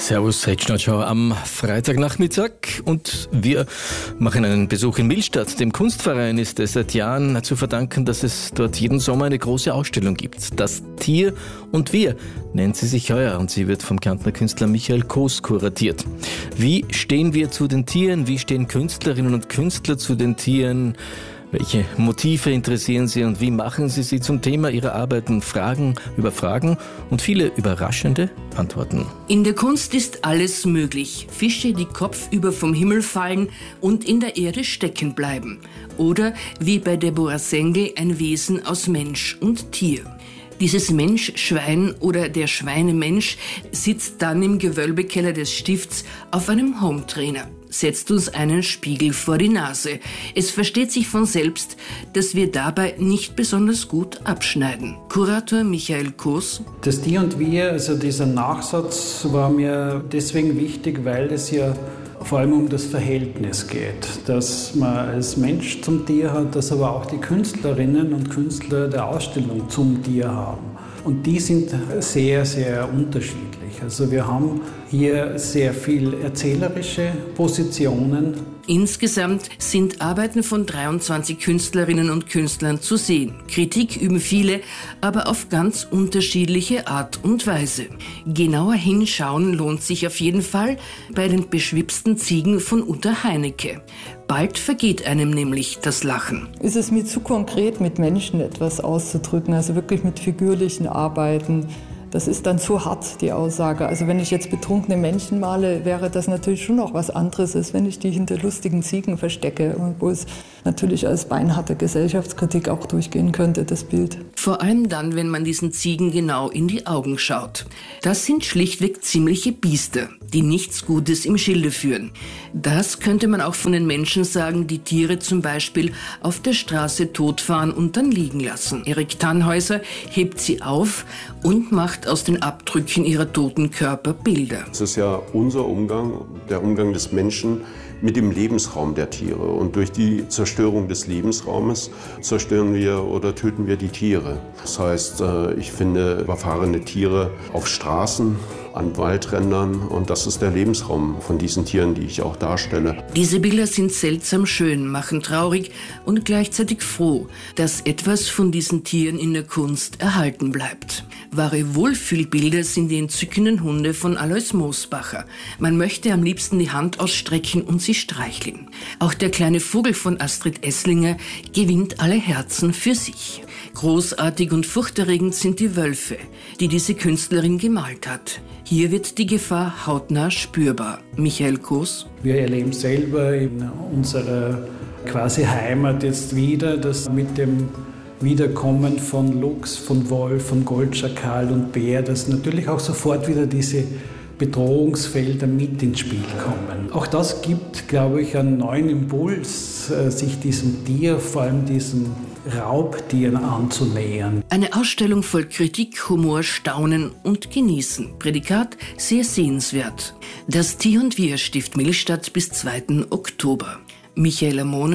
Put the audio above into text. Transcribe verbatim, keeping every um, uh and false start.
Servus, Heckschnatschau am Freitagnachmittag und wir machen einen Besuch in Millstatt. Dem Kunstverein ist es seit Jahren zu verdanken, dass es dort jeden Sommer eine große Ausstellung gibt. Das Tier und wir nennt sie sich heuer und sie wird vom Kärntner Künstler Michael Koos kuratiert. Wie stehen wir zu den Tieren? Wie stehen Künstlerinnen und Künstler zu den Tieren? Welche Motive interessieren Sie und wie machen Sie sie zum Thema Ihrer Arbeiten? Fragen über Fragen und viele überraschende Antworten. In der Kunst ist alles möglich. Fische, die kopfüber vom Himmel fallen und in der Erde stecken bleiben. Oder wie bei Deborah Sengel ein Wesen aus Mensch und Tier. Dieses Mensch-Schwein oder der Schweinemensch sitzt dann im Gewölbekeller des Stifts auf einem Hometrainer, setzt uns einen Spiegel vor die Nase. Es versteht sich von selbst, dass wir dabei nicht besonders gut abschneiden. Kurator Michael Koos. Das Tier und wir, also dieser Nachsatz war mir deswegen wichtig, weil es ja vor allem um das Verhältnis geht, dass man als Mensch zum Tier hat, dass aber auch die Künstlerinnen und Künstler der Ausstellung zum Tier haben. Und die sind sehr, sehr unterschiedlich. Also wir haben hier sehr viel erzählerische Positionen. Insgesamt sind Arbeiten von dreiundzwanzig Künstlerinnen und Künstlern zu sehen. Kritik üben viele, aber auf ganz unterschiedliche Art und Weise. Genauer hinschauen lohnt sich auf jeden Fall bei den beschwipsten Ziegen von Uta Heinecke. Bald vergeht einem nämlich das Lachen. Ist es mir zu konkret, mit Menschen etwas auszudrücken, also wirklich mit figürlichen Arbeiten? Das ist dann zu hart, die Aussage. Also wenn ich jetzt betrunkene Menschen male, wäre das natürlich schon noch was anderes, als wenn ich die hinter lustigen Ziegen verstecke, wo es natürlich als beinharte Gesellschaftskritik auch durchgehen könnte, das Bild. Vor allem dann, wenn man diesen Ziegen genau in die Augen schaut. Das sind schlichtweg ziemliche Biester, die nichts Gutes im Schilde führen. Das könnte man auch von den Menschen sagen, die Tiere zum Beispiel auf der Straße totfahren und dann liegen lassen. Erik Tannhäuser hebt sie auf und macht aus den Abdrücken ihrer toten Körper Bilder. Es ist ja unser Umgang, der Umgang des Menschen mit dem Lebensraum der Tiere. Und durch die Zerstörung des Lebensraumes zerstören wir oder töten wir die Tiere. Das heißt, ich finde überfahrene Tiere auf Straßen, an Waldrändern und das ist der Lebensraum von diesen Tieren, die ich auch darstelle. Diese Bilder sind seltsam schön, machen traurig und gleichzeitig froh, dass etwas von diesen Tieren in der Kunst erhalten bleibt. Wahre Wohlfühlbilder sind die entzückenden Hunde von Alois Moosbacher. Man möchte am liebsten die Hand ausstrecken und sie streicheln. Auch der kleine Vogel von Astrid Esslinger gewinnt alle Herzen für sich. Großartig und furchterregend sind die Wölfe, die diese Künstlerin gemalt hat. Hier wird die Gefahr hautnah spürbar. Michael Koos. Wir erleben selber in unserer quasi Heimat jetzt wieder, dass mit dem Wiederkommen von Luchs, von Wolf, von Goldschakal und Bär, dass natürlich auch sofort wieder diese Bedrohungsfelder mit ins Spiel kommen. Auch das gibt, glaube ich, einen neuen Impuls, sich diesem Tier, vor allem diesem Raubtieren anzunähern. Eine Ausstellung voll Kritik, Humor, Staunen und Genießen. Prädikat sehr sehenswert. Das Tier und wir, Stift Millstatt bis zweiten Oktober. Michael Amon